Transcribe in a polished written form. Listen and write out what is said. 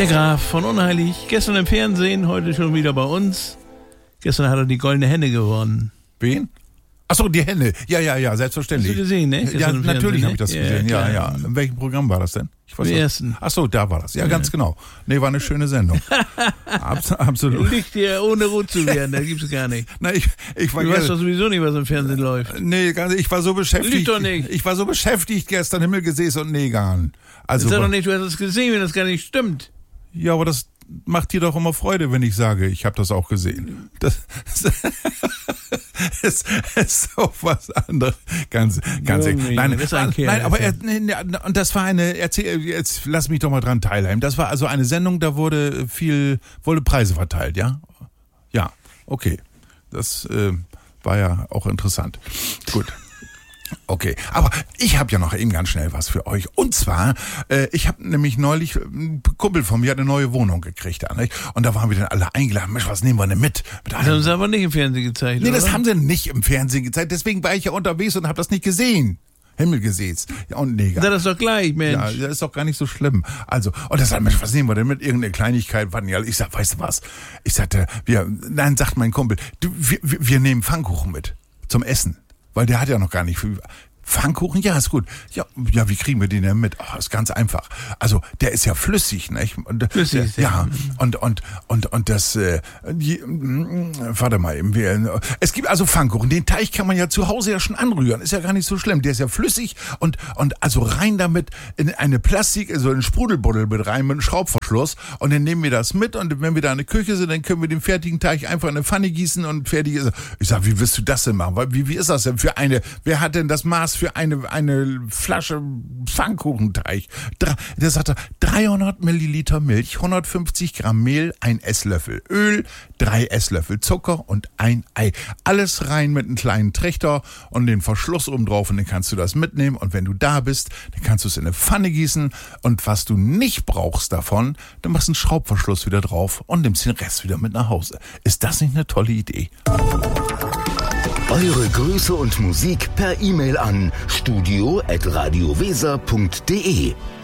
Der Graf von Unheilig, gestern im Fernsehen, heute schon wieder bei uns. Gestern hat er die Goldene Henne gewonnen. Wen? Achso, die Henne. Ja, selbstverständlich. Hast du gesehen, ne? Ja, natürlich habe ich das gesehen. Ja. klar. In welchem Programm war das denn? Ich weiß Im nicht. ersten. Achso, da war das. Ja, ganz genau. Nee, war eine schöne Sendung. Absolut. Liegt hier ohne rot zu werden, das gibt's gar nicht. Na, ich war Du weißt doch sowieso nicht, was im Fernsehen läuft. Nee, ich war so beschäftigt. Lügt doch nicht. Ich war so beschäftigt gestern, Himmelgesäß und Negan. Also, Sag doch nicht, du hast es gesehen, wenn das gar nicht stimmt. ja, aber das macht dir doch immer Freude, wenn ich sage, ich habe das auch gesehen. Das ist so was anderes. Ganz Junge, nein, das ist ein Kerl, nein, aber Alter. und das war jetzt lass mich doch mal dran teilhaben. Das war also eine Sendung, da wurde Preise verteilt, ja? Ja, okay. Das war ja auch interessant. Gut. Okay, aber ich habe ja noch eben ganz schnell was für euch. Und zwar, ich habe nämlich neulich, ein Kumpel von mir hat eine neue Wohnung gekriegt. Nicht? Und da waren wir dann alle eingeladen. Mensch, was nehmen wir denn mit? Das haben sie aber nicht im Fernsehen gezeigt, Nee, oder? das haben sie nicht im Fernsehen gezeigt. Deswegen war ich ja unterwegs und habe das nicht gesehen. Himmelgesäß. Ja, und Neger. Das ist doch gleich, Mensch. Ja, das ist doch gar nicht so schlimm. Also, und er sagt, Mensch, was nehmen wir denn mit? Irgendeine Kleinigkeit. Ich sag, weißt du was? Ich sagte, nein, sagt mein Kumpel, wir nehmen Pfannkuchen mit zum Essen. Weil der hat ja noch gar nicht viel. Pfannkuchen, ja, ist gut. Ja, wie kriegen wir den denn mit? Oh, ist ganz einfach. Also, der ist ja flüssig, nicht? Und, Flüssig, ja. Und das, warte mal eben. Es gibt also Pfannkuchen. Den Teig kann man ja zu Hause ja schon anrühren. Ist ja gar nicht so schlimm. Der ist ja flüssig und also rein damit in eine Plastik, also in Sprudelbuddel mit rein, mit einem Schraubverschluss. Und dann nehmen wir das mit und wenn wir da in der Küche sind, dann können wir den fertigen Teig einfach in eine Pfanne gießen und fertig ist. Ich sag, wie willst du das denn machen? Wie ist das denn wer hat denn das Maß für eine Flasche Pfannkuchenteig? Der sagte, 300 Milliliter Milch, 150 Gramm Mehl, 1 Esslöffel Öl, 3 Esslöffel Zucker und 1 Ei. Alles rein mit einem kleinen Trichter und den Verschluss oben drauf und dann kannst du das mitnehmen und wenn du da bist, dann kannst du es in eine Pfanne gießen und was du nicht brauchst davon, dann machst du einen Schraubverschluss wieder drauf und nimmst den Rest wieder mit nach Hause. Ist das nicht eine tolle Idee? Eure Grüße und Musik per E-Mail an studio@radioweser.de.